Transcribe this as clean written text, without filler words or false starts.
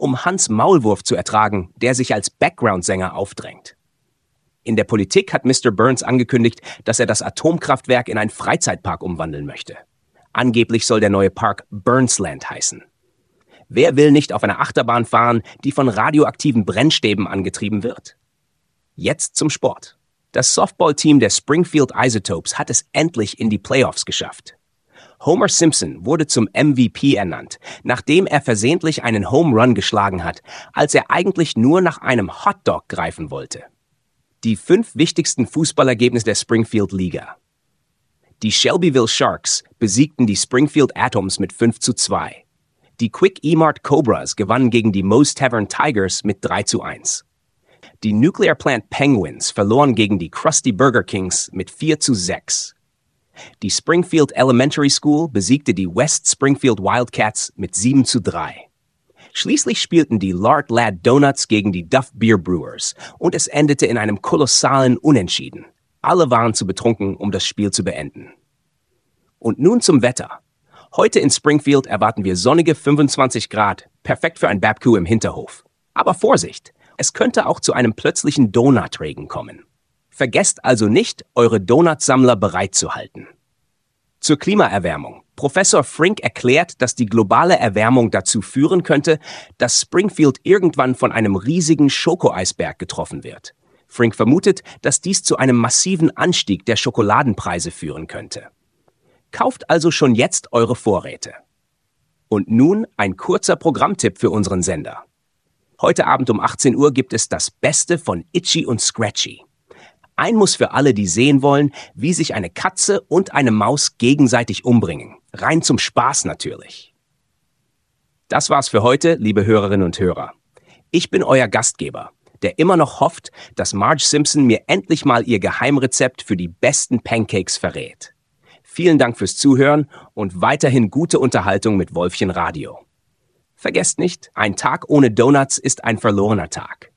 um Hans Maulwurf zu ertragen, der sich als Background-Sänger aufdrängt. In der Politik hat Mr. Burns angekündigt, dass er das Atomkraftwerk in einen Freizeitpark umwandeln möchte. Angeblich soll der neue Park Burnsland heißen. Wer will nicht auf einer Achterbahn fahren, die von radioaktiven Brennstäben angetrieben wird? Jetzt zum Sport. Das Softball-Team der Springfield Isotopes hat es endlich in die Playoffs geschafft. Homer Simpson wurde zum MVP ernannt, nachdem er versehentlich einen Home Run geschlagen hat, als er eigentlich nur nach einem Hotdog greifen wollte. Die 5 wichtigsten Fußballergebnisse der Springfield Liga. Die Shelbyville Sharks besiegten die Springfield Atoms mit 5:2. Die Quick E-Mart Cobras gewannen gegen die Moe's Tavern Tigers mit 3:1. Die Nuclear Plant Penguins verloren gegen die Krusty Burger Kings mit 4:6. Die Springfield Elementary School besiegte die West Springfield Wildcats mit 7:3. Schließlich spielten die Lard Lad Donuts gegen die Duff Beer Brewers und es endete in einem kolossalen Unentschieden. Alle waren zu betrunken, um das Spiel zu beenden. Und nun zum Wetter. Heute in Springfield erwarten wir sonnige 25 Grad, perfekt für ein Barbecue im Hinterhof. Aber Vorsicht, es könnte auch zu einem plötzlichen Donutregen kommen. Vergesst also nicht, eure Donutsammler bereit zu halten. Zur Klimaerwärmung. Professor Frink erklärt, dass die globale Erwärmung dazu führen könnte, dass Springfield irgendwann von einem riesigen Schokoeisberg getroffen wird. Frink vermutet, dass dies zu einem massiven Anstieg der Schokoladenpreise führen könnte. Kauft also schon jetzt eure Vorräte. Und nun ein kurzer Programmtipp für unseren Sender. Heute Abend um 18 Uhr gibt es das Beste von Itchy und Scratchy. Ein Muss für alle, die sehen wollen, wie sich eine Katze und eine Maus gegenseitig umbringen. Rein zum Spaß natürlich. Das war's für heute, liebe Hörerinnen und Hörer. Ich bin euer Gastgeber, der immer noch hofft, dass Marge Simpson mir endlich mal ihr Geheimrezept für die besten Pancakes verrät. Vielen Dank fürs Zuhören und weiterhin gute Unterhaltung mit Wolfchen Radio. Vergesst nicht, ein Tag ohne Donuts ist ein verlorener Tag.